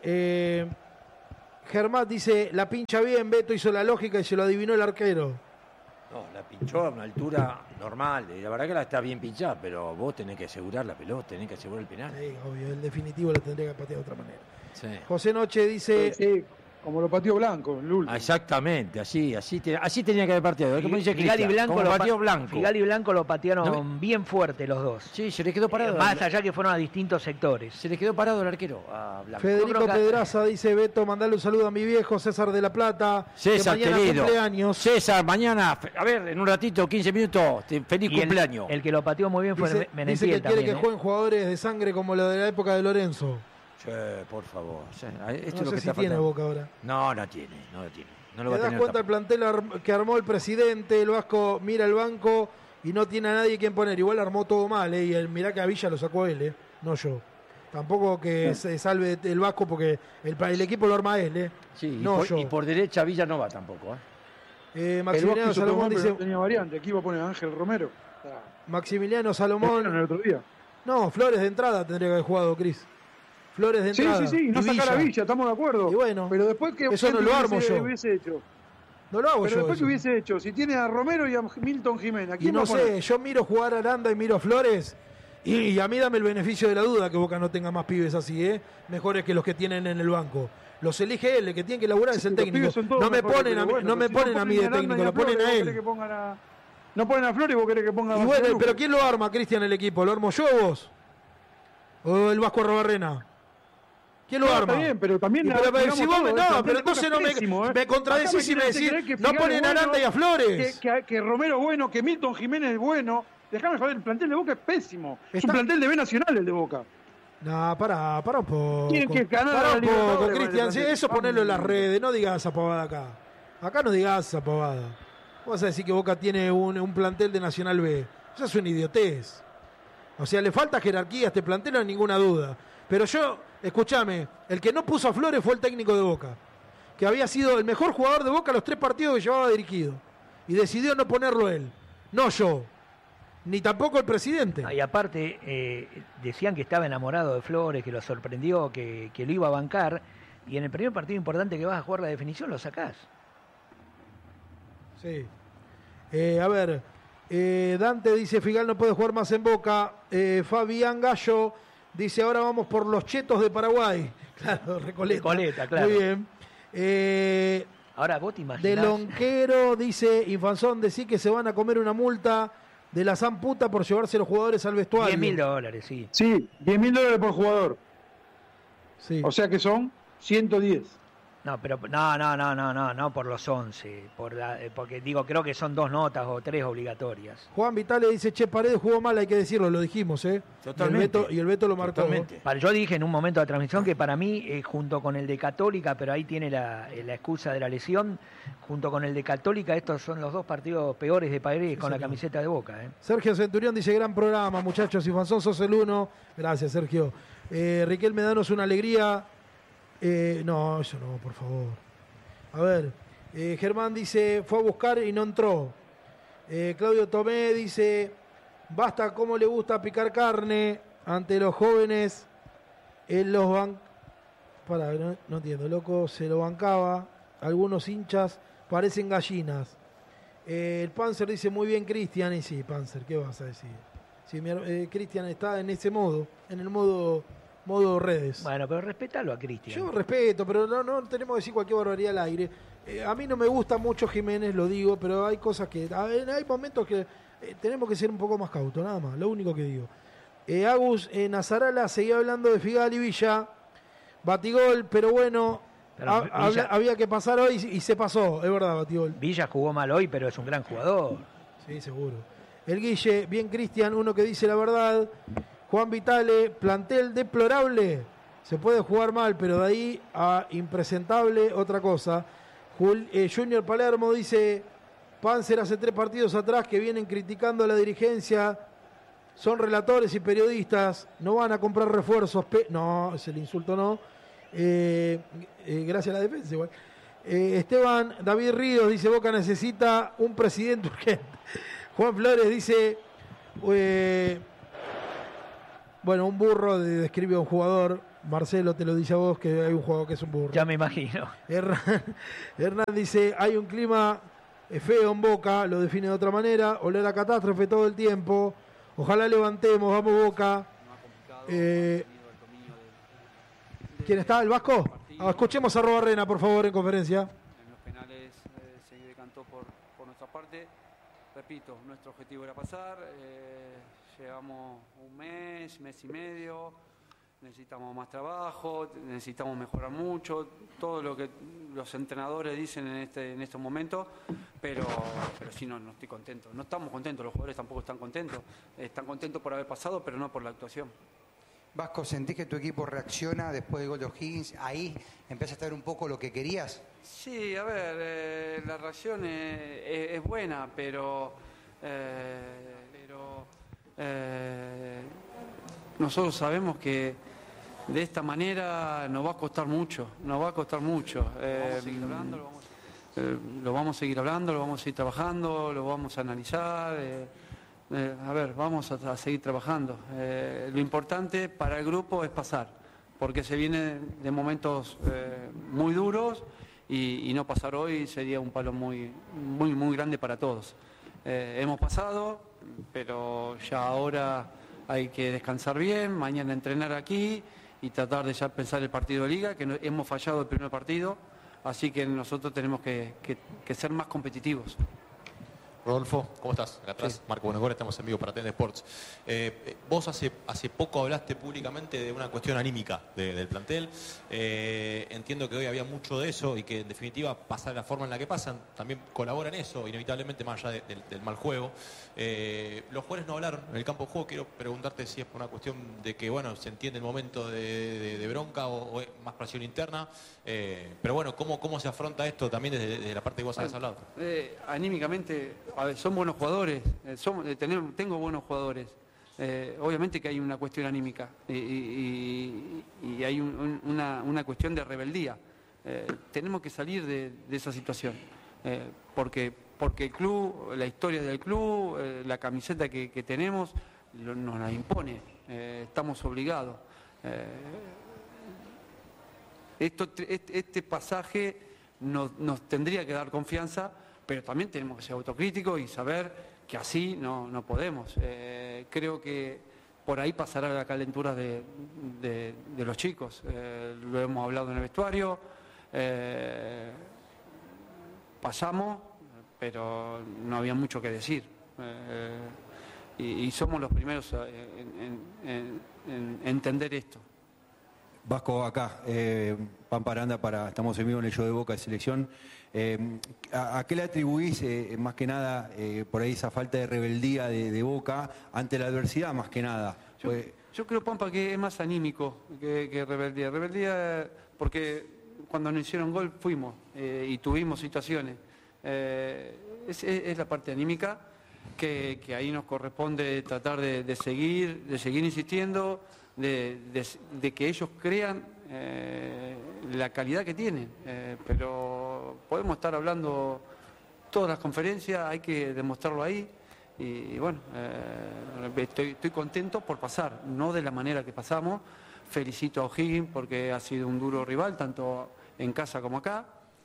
Germán dice, la pincha bien, Beto hizo la lógica y se lo adivinó el arquero. No, la pinchó a una altura normal. Y la verdad que la está bien pinchada, pero vos tenés que asegurar la pelota, tenés que asegurar el penal. Sí, obvio, el definitivo lo tendría que patear de otra manera. Sí. José Noche dice... Sí, como lo pateó Blanco, el último. Exactamente, así tenía que haber partido. Como dice Figal y Cristian, Blanco, como pateó Blanco. Figal y Blanco lo patearon ¿No? bien fuerte los dos. Sí, se le quedó parado. Más allá que fueron a distintos sectores. Se le quedó parado el arquero a Blanco. Federico Pedraza dice, Beto, mandale un saludo a mi viejo César de la Plata. César, que mañana querido. cumpleaños. César, mañana, a ver, en un ratito, 15 minutos, feliz Y cumpleaños. el que lo pateó muy bien fue Dice Menentiel que quiere también. que jueguen jugadores de sangre como lo de la época de Lorenzo. Sí, por favor. Sí, esto No es lo sé que si está tiene faltando. Boca ahora. No lo tiene. No lo va ¿Te a das tener cuenta el tampoco. plantel que armó el presidente? El Vasco mira el banco y no tiene a nadie quien poner. Igual armó todo mal, y mirá que a Villa lo sacó él, no yo. Tampoco que se salve el Vasco porque el equipo lo arma él, Sí, no y yo. por derecha Villa no va tampoco. Maximiliano Salomón dice... No tenía variante, aquí iba a poner a Ángel Romero. Maximiliano Lo Salomón... vieron el otro día. No, Flores de entrada tendría que haber jugado, Cris. Flores de entrada. Sí, no y sacar a Villa. Villa, estamos de acuerdo. Y bueno, pero después que eso no lo armo yo. hubiese hecho. No lo hago Pero yo. después eso. que hubiese hecho, si tiene a Romero y a Milton Jiménez, ¿a Y quién no va a poner? sé, yo miro jugar a Aranda y miro a Flores. Y a mí dame el beneficio de la duda que Boca no tenga más pibes así, mejores que los que tienen en el banco. Los elige él, el que tiene que laburar es el Los técnico. pibes son todos No me mejores, ponen pero a mí, bueno, no me pero si ponen a mí de Aranda y técnico, lo Flores, ponen a vos él. querés que pongan no ponen a Flores y vos querés que pongan a Y bueno, Barcelona. pero ¿quién lo arma, Cristian, el equipo? ¿Lo armo yo o vos? ¿O el Vasco Arruabarrena? ¿Quién lo No, arma? está bien, pero también Y pero digamos si vos todo, no, el pero entonces no pésimo, me contradecís y me decís, no ponen a Aranda y a Flores. Que Romero es bueno, que Milton Jiménez es bueno. Déjame joder, el plantel de Boca es pésimo. Es Está- un plantel de B Nacional el de Boca. No, pará un poco. Tienen que ganar Pará a la un poco, Libertadores, Cristian. vale, Eso vamos. ponerlo en las redes. No digas esa pavada acá. Acá no digas esa pavada. Vos vas a decir que Boca tiene un plantel de Nacional B. Eso es una idiotez. O sea, le falta jerarquía a este plantel, no hay ninguna duda. Pero yo, escúchame, el que no puso a Flores fue el técnico de Boca. Que había sido el mejor jugador de Boca los 3 partidos que llevaba dirigido. Y decidió no ponerlo él. No yo. Ni tampoco el presidente. Y aparte, decían que estaba enamorado de Flores, que lo sorprendió, que lo iba a bancar. Y en el primer partido importante que vas a jugar la definición, lo sacás. Sí. A ver, Dante dice, Figal no puede jugar más en Boca. Fabián Gallo dice, ahora vamos por los chetos de Paraguay. Claro, Recoleta. Recoleta, claro. Muy bien. Ahora vos te De imaginás. Lonquero dice, Infanzón, decís que se van a comer una multa de la zamputa por llevarse los jugadores al vestuario. $10.000, sí. Sí, $10.000 por jugador. Sí. O sea que son 110. No, pero no por los 11. Porque digo, creo que son 2 notas o 3 obligatorias. Juan Vitale dice, Che, Paredes jugó mal, hay que decirlo, lo dijimos, Totalmente. Y el Beto lo marcó. Totalmente. Yo dije en un momento de la transmisión que para mí, junto con el de Católica, pero ahí tiene la excusa de la lesión, junto con el de Católica, estos son los 2 partidos peores de Paredes con la camiseta de Boca. Sergio Centurión dice, gran programa, muchachos, Infanzón, sos el uno. Gracias, Sergio. Riquelme, danos una alegría. No, eso no, por favor. A ver, Germán dice, fue a buscar y no entró. Claudio Tomé dice, basta cómo le gusta picar carne ante los jóvenes en los Pará, no entiendo, loco, se lo bancaba. Algunos hinchas parecen gallinas. El Panzer dice, muy bien, Cristian. Y sí, Panzer, ¿qué vas a decir? Sí, Cristian está en ese modo, en el modo redes. Bueno, pero respetalo a Cristian. Yo respeto, pero no tenemos que decir cualquier barbaridad al aire. A mí no me gusta mucho Jiménez, lo digo, pero hay cosas que... hay momentos que tenemos que ser un poco más cautos, nada más, lo único que digo. Agus Nazarala seguía hablando de Figal y Villa. Batigol, pero bueno, Pero había que pasar hoy y se pasó, es verdad, Batigol. Villa jugó mal hoy, pero es un gran jugador. Sí, seguro. El Guille, bien Cristian, uno que dice la verdad. Juan Vitale, plantel deplorable. Se puede jugar mal, pero de ahí a impresentable, otra cosa. Junior Palermo dice, Panzer hace 3 partidos atrás que vienen criticando a la dirigencia son relatores y periodistas, no van a comprar refuerzos. No, es el insulto, no. Gracias a la defensa igual. Esteban David Ríos dice: Boca necesita un presidente urgente. Juan Flores dice: bueno, un burro describe a un jugador. Marcelo te lo dice a vos, que hay un jugador que es un burro. Ya me imagino. Hernán dice: hay un clima feo en Boca, lo define de otra manera. Oler a catástrofe todo el tiempo. Ojalá levantemos, vamos Boca. ¿Quién está? ¿El Vasco? Escuchemos a Robarrena, por favor, en conferencia. En los penales se decantó por nuestra parte. Repito, nuestro objetivo era pasar. Llevamos un mes y medio. Necesitamos más trabajo, necesitamos mejorar mucho, todo lo que los entrenadores dicen en estos momentos, pero sí, no estoy contento. No estamos contentos, los jugadores tampoco están contentos. Están contentos por haber pasado, pero no por la actuación. Vasco, ¿sentís que tu equipo reacciona después del gol de O'Higgins? ¿Ahí empieza a estar un poco lo que querías? Sí, a ver, la reacción es buena, pero nosotros sabemos que de esta manera nos va a costar mucho. Vamos a seguir hablando, lo vamos a seguir hablando, lo vamos a seguir trabajando, lo vamos a analizar. A ver, vamos a seguir trabajando. Lo importante para el grupo es pasar, porque se viene de momentos muy duros y no pasar hoy sería un palo muy grande para todos. Hemos pasado, pero ya ahora hay que descansar bien, mañana entrenar aquí y tratar de ya pensar el partido de Liga, que hemos fallado el primer partido, así que nosotros tenemos que ser más competitivos. Rodolfo, ¿cómo estás? Acá atrás, sí. Marco Buenagora, estamos en vivo para TN Sports. Vos hace poco hablaste públicamente de una cuestión anímica del plantel. Entiendo que hoy había mucho de eso y que en definitiva pasar la forma en la que pasan también colabora en eso, inevitablemente más allá del mal juego. Los jugadores no hablaron en el campo de juego. Quiero preguntarte si es por una cuestión de que bueno, se entiende el momento de bronca o es más presión interna. Pero bueno, ¿cómo se afronta esto también desde la parte que vos habías hablado? Anímicamente, a ver, son buenos jugadores, tengo buenos jugadores. Obviamente que hay una cuestión anímica y hay una cuestión de rebeldía. Tenemos que salir de esa situación, porque el club, la historia del club, la camiseta que tenemos nos la impone, estamos obligados. Este pasaje nos tendría que dar confianza, pero también tenemos que ser autocríticos y saber que así no podemos. Creo que por ahí pasará la calentura de los chicos. Lo hemos hablado en el vestuario. Pasamos, pero no había mucho que decir. Y somos los primeros en entender esto. Vasco, acá, Pampa Aranda, estamos en vivo en el show de Boca de Selección. ¿A qué le atribuís, más que nada, por ahí esa falta de rebeldía de Boca ante la adversidad, más que nada? Yo creo, Pampa, que es más anímico que rebeldía. Rebeldía porque cuando nos hicieron gol fuimos y tuvimos situaciones. Es la parte anímica que ahí nos corresponde tratar de seguir insistiendo, de que ellos crean la calidad que tienen, pero podemos estar hablando todas las conferencias, hay que demostrarlo ahí y bueno, estoy contento por pasar, no de la manera que pasamos. Felicito a O'Higgins porque ha sido un duro rival, tanto en casa como acá,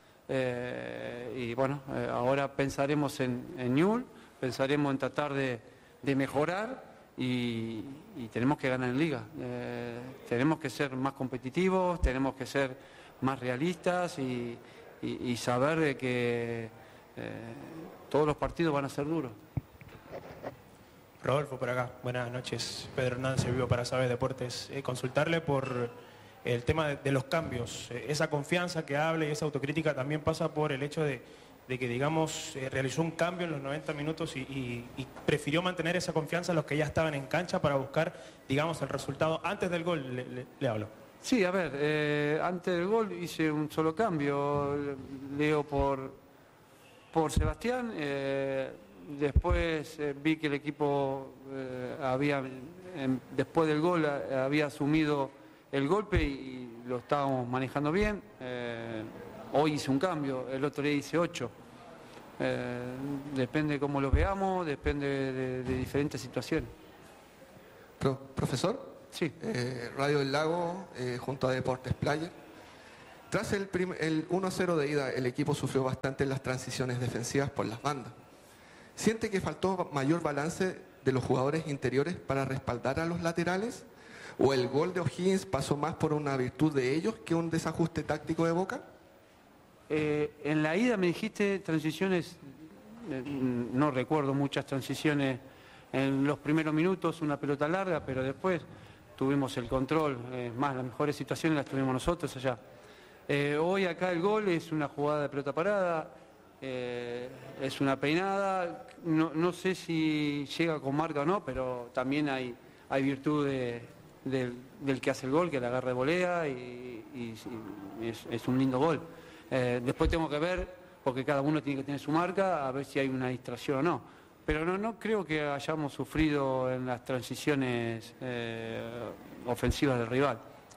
y bueno, ahora pensaremos en Newell's, pensaremos en tratar de mejorar. Y tenemos que ganar en Liga, tenemos que ser más competitivos, tenemos que ser más realistas y saber de que todos los partidos van a ser duros. Rodolfo, por acá. Buenas noches. Pedro Hernández, vivo para Saber Deportes. Consultarle por el tema de los cambios. Esa confianza que habla y esa autocrítica también pasa por el hecho de que, digamos, realizó un cambio en los 90 minutos y prefirió mantener esa confianza a los que ya estaban en cancha para buscar, digamos, el resultado antes del gol, le hablo. Sí, a ver, antes del gol hice un solo cambio, Leo por Sebastián, después vi que el equipo después del gol había asumido el golpe y lo estábamos manejando bien. Hoy hice un cambio, el otro día hice 8. Depende cómo los veamos, depende de diferentes situaciones. Profesor, sí. Radio del Lago junto a Deportes Playa. Tras el 1-0 de ida, el equipo sufrió bastante en las transiciones defensivas por las bandas. ¿Siente que faltó mayor balance de los jugadores interiores para respaldar a los laterales? ¿O el gol de O'Higgins pasó más por una virtud de ellos que un desajuste táctico de Boca? En la ida me dijiste transiciones, no recuerdo muchas transiciones en los primeros minutos, una pelota larga, pero después tuvimos el control, más las mejores situaciones las tuvimos nosotros allá. Hoy acá el gol es una jugada de pelota parada, es una peinada, no sé si llega con marca o no, pero también hay virtud del que hace el gol, que la agarra de volea y es un lindo gol. Después tengo que ver, porque cada uno tiene que tener su marca, a ver si hay una distracción o no. Pero no creo que hayamos sufrido en las transiciones ofensivas del rival.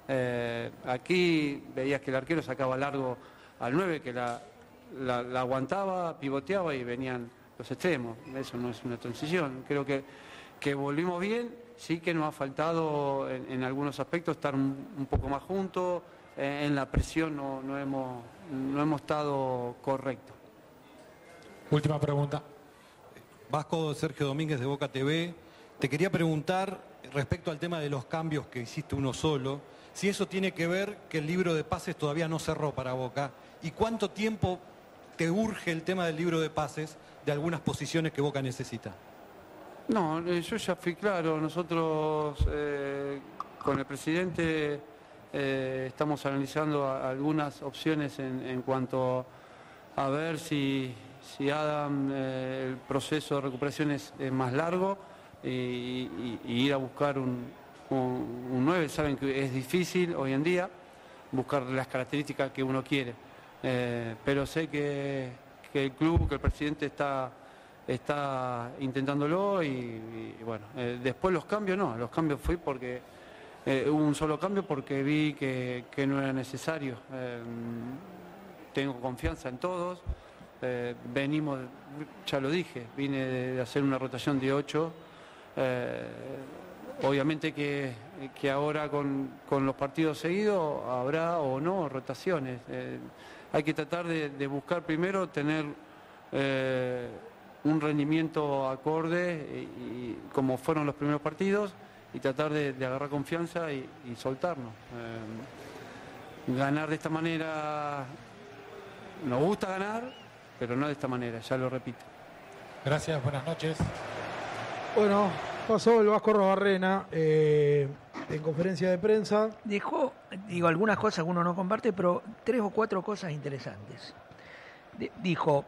Aquí veías que el arquero sacaba largo al 9, que la aguantaba, pivoteaba y venían los extremos. Eso no es una transición. Creo que volvimos bien, sí que nos ha faltado en algunos aspectos estar un poco más juntos. En la presión no hemos estado correctos. Última pregunta. Vasco, Sergio Domínguez de Boca TV. Te quería preguntar respecto al tema de los cambios que hiciste uno solo, si eso tiene que ver que el libro de pases todavía no cerró para Boca y cuánto tiempo te urge el tema del libro de pases de algunas posiciones que Boca necesita. No, yo ya fui claro. Nosotros con el presidente estamos analizando algunas opciones en cuanto a ver si Adam, el proceso de recuperación es más largo y ir a buscar un 9. Saben que es difícil hoy en día buscar las características que uno quiere, pero sé que el club, que el presidente está intentándolo y bueno, después los cambios los cambios fui porque hubo un solo cambio porque vi que no era necesario. Tengo confianza en todos. Venimos, ya lo dije, vine de hacer una rotación de 8. Obviamente que ahora con los partidos seguidos habrá o no rotaciones. Hay que tratar de buscar primero tener un rendimiento acorde y como fueron los primeros partidos y tratar de agarrar confianza y soltarnos. Ganar de esta manera, nos gusta ganar, pero no de esta manera, ya lo repito. Gracias, buenas noches. Bueno, pasó el Vasco Robarrena en conferencia de prensa. Dejó, algunas cosas que uno no comparte, pero 3 o 4 cosas interesantes. Dijo,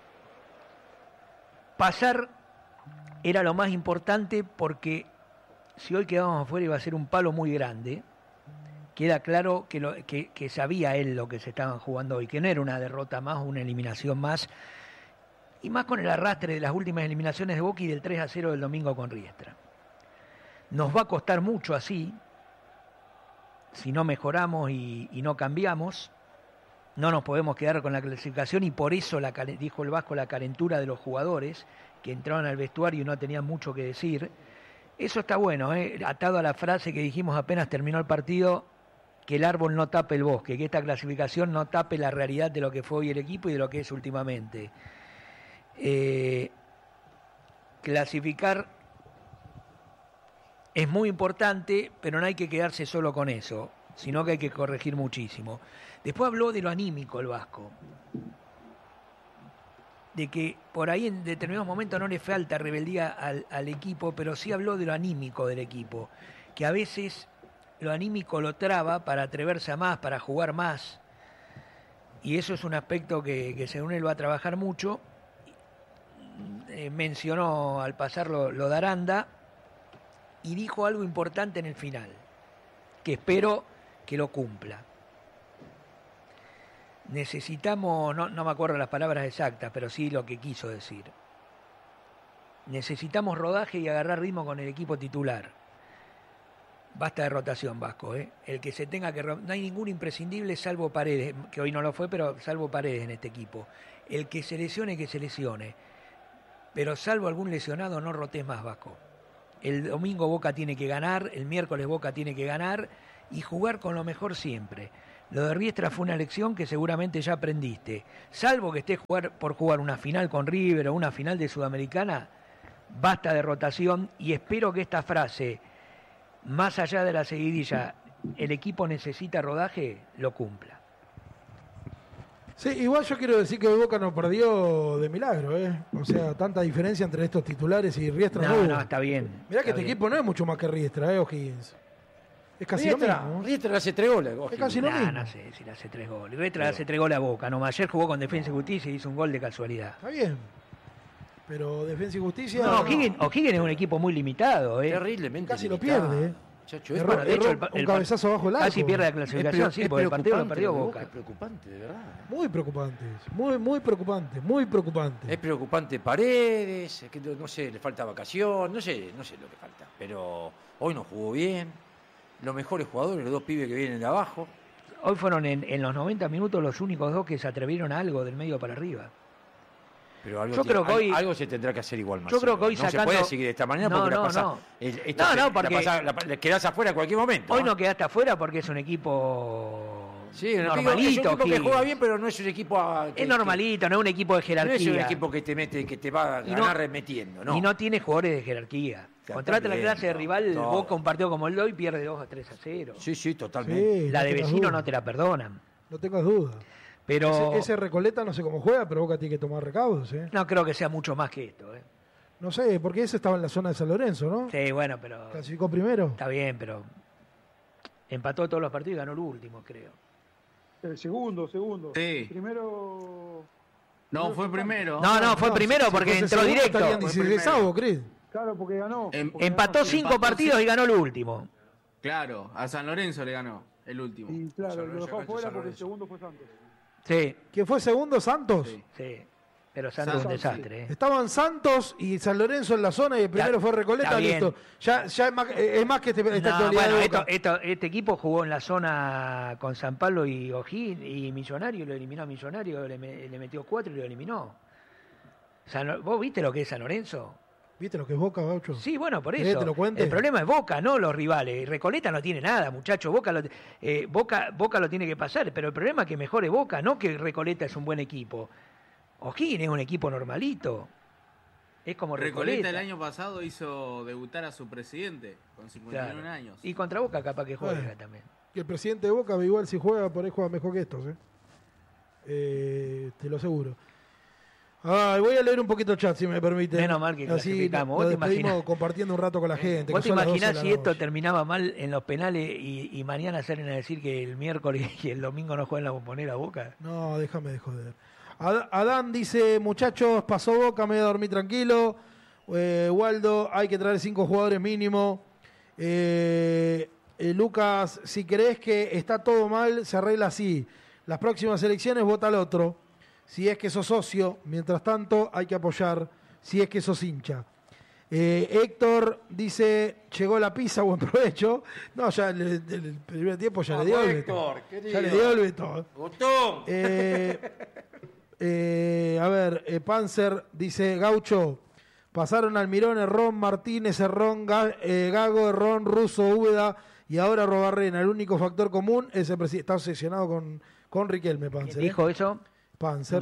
pasar era lo más importante porque si hoy quedábamos afuera iba a ser un palo muy grande. Queda claro que sabía él lo que se estaban jugando hoy, que no era una derrota más, una eliminación más, y más con el arrastre de las últimas eliminaciones de Boca y del 3-0 del domingo con Riestra. Nos va a costar mucho así, si no mejoramos y no cambiamos, no nos podemos quedar con la clasificación y por eso, dijo el Vasco, la calentura de los jugadores que entraban al vestuario y no tenían mucho que decir. Eso está bueno, atado a la frase que dijimos apenas terminó el partido, que el árbol no tape el bosque, que esta clasificación no tape la realidad de lo que fue hoy el equipo y de lo que es últimamente. Clasificar es muy importante, pero no hay que quedarse solo con eso, sino que hay que corregir muchísimo. Después habló de lo anímico el Vasco, de que por ahí en determinados momentos no le falta rebeldía al equipo, pero sí habló de lo anímico del equipo, que a veces lo anímico lo traba para atreverse a más, para jugar más, y eso es un aspecto que según él va a trabajar mucho. Mencionó al pasar lo de Aranda y dijo algo importante en el final, que espero que lo cumpla. Necesitamos, no me acuerdo las palabras exactas, pero sí lo que quiso decir. necesitamos rodaje y agarrar ritmo con el equipo titular. Basta de rotación, Vasco, ¿eh? El que se tenga que... No hay ningún imprescindible salvo Paredes, que hoy no lo fue, pero salvo Paredes en este equipo. El que se lesione, que se lesione. Pero salvo algún lesionado, no rotes más, Vasco. El domingo Boca tiene que ganar, el miércoles Boca tiene que ganar y jugar con lo mejor siempre. Lo de Riestra fue una lección que seguramente ya aprendiste. Salvo que estés por jugar una final con River o una final de Sudamericana, basta de rotación y espero que esta frase, más allá de la seguidilla, el equipo necesita rodaje, lo cumpla. Sí, igual yo quiero decir que Boca no perdió de milagro, ¿eh? O sea, tanta diferencia entre estos titulares y Riestra. No, está bien. Mirá que está este bien. equipo no es mucho más que Riestra, O'Higgins. Es casi Riestra, lo mismo. Riestra le hace 3 goles. Es casi lo mismo. No sé si le hace 3 goles. Riestra le hace 3 goles a Boca. No, ayer jugó con Defensa y Justicia y hizo un gol de casualidad. Está bien. Pero Defensa y Justicia... No, O'Higgins es un equipo muy limitado, ¿eh? Terriblemente Casi lo limitado. pierde, ¿eh? Chacho, Bueno, de hecho, un cabezazo bajo el arco. casi pierde la clasificación, sí, porque el partido lo perdió Boca. Es preocupante, de verdad. Muy preocupante. Muy preocupante. Muy preocupante. Es preocupante Paredes, que no sé, le falta vacación, no sé lo que falta. Pero hoy no jugó bien. Los mejores jugadores, los dos pibes que vienen de abajo. Hoy fueron en los 90 minutos los únicos dos que se atrevieron a algo del medio para arriba. Pero algo, Yo creo que hoy, algo se tendrá que hacer igual más. Yo creo que hoy no sacando... se puede seguir de esta manera porque le quedás afuera en cualquier momento. Hoy no quedaste afuera porque es un equipo normalito. Es un equipo que juega bien, pero no es un equipo... Es normalito, no es un equipo de jerarquía. No es un equipo que te va a ganar metiendo, ¿no? Y no tiene jugadores de jerarquía. Contrata la clase de rival, Boca un partido como el de hoy pierde 2-3-0. Sí, totalmente. Sí, la de vecino duda. no te la perdonan. No tengas duda. Pero Ese Recoleta no sé cómo juega, pero Boca tiene que tomar recaudos, ¿eh? No creo que sea mucho más que esto, ¿eh? No sé, porque ese estaba en la zona de San Lorenzo, ¿no? Sí, bueno, pero... Clasificó primero. Está bien, pero empató todos los partidos y ganó el último, creo. Segundo. Sí. Primero... No, fue primero. No, fue primero porque entró directo. Estarían 16avos, Cris. Claro, porque ganó. Empató 5 partidos y ganó el último. Claro, a San Lorenzo le ganó el último. Y claro, lo dejó afuera porque el segundo fue Santos. Sí. ¿Quién fue segundo? ¿Santos? Sí. Pero Santos es un desastre, ¿eh? Estaban Santos y San Lorenzo en la zona y el primero fue Recoleta, listo. Ya es más que esta actualidad de Boca. Este equipo jugó en la zona con San Pablo y O'Higgins y Millonario, lo eliminó a Millonario, le metió 4 y lo eliminó. ¿Vos viste lo que es San Lorenzo? ¿Viste lo que es Boca, Gaucho? Sí, bueno, por ¿Querés eso. que te lo cuente? El problema es Boca, no los rivales. Recoleta no tiene nada, muchachos. Boca lo tiene que pasar, pero el problema es que mejore Boca, no que Recoleta es un buen equipo. O'Higgins es un equipo normalito. Es como Recoleta el año pasado hizo debutar a su presidente con 51 años. Y contra Boca capaz que juega también. Que el presidente de Boca, igual si juega, por ahí juega mejor que estos, te lo aseguro. Voy a leer un poquito el chat, si me permite. Menos mal que clasificamos. Nos despedimos compartiendo un rato con la gente. ¿Vos te imaginás si esto terminaba mal en los penales y mañana salen a decir que el miércoles y el domingo no juegan la Bombonera Boca? No, déjame de joder. Adán dice, muchachos, pasó Boca, me voy a dormir tranquilo. Waldo, hay que traer 5 jugadores mínimo. Lucas, si crees que está todo mal, se arregla así. Las próximas elecciones vota al otro. Si es que sos socio, mientras tanto hay que apoyar. Si es que sos hincha. Héctor dice, llegó la pizza, buen provecho. No, ya el primer tiempo ya le dio el Beto. Ya le dio el Beto. A ver, Panzer dice, Gaucho, pasaron Almirón, Herrón, Martínez, Herrón, Gago, Herrón, Russo, Úbeda y ahora Robarrena. El único factor común es el presidente. Está obsesionado con Riquelme, Panzer. ¿Quién dijo eso? Panzer.